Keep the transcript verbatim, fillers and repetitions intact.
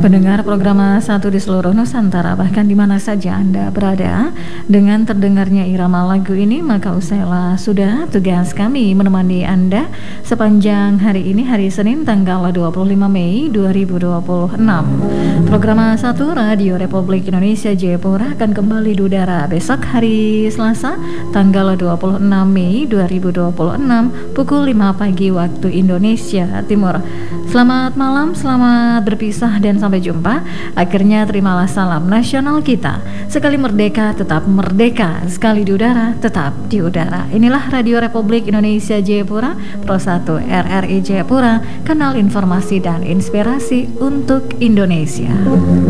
Pendengar program satu di seluruh Nusantara, bahkan di mana saja Anda berada, dengan terdengarnya irama lagu ini, maka usailah sudah tugas kami menemani Anda sepanjang hari ini, hari Senin tanggal dua puluh lima Mei dua ribu dua puluh enam. Program satu Radio Republik Indonesia Jayapura akan kembali di udara besok hari Selasa tanggal dua puluh enam Mei dua ribu dua puluh enam pukul lima pagi waktu Indonesia Timur. Selamat malam, selamat berpisah dan sampai jumpa. Akhirnya terimalah salam nasional kita. Sekali merdeka tetap merdeka, sekali di udara tetap di udara. Inilah Radio Republik Indonesia Jayapura, Pro satu R R I Jayapura, kanal informasi dan inspirasi untuk Indonesia.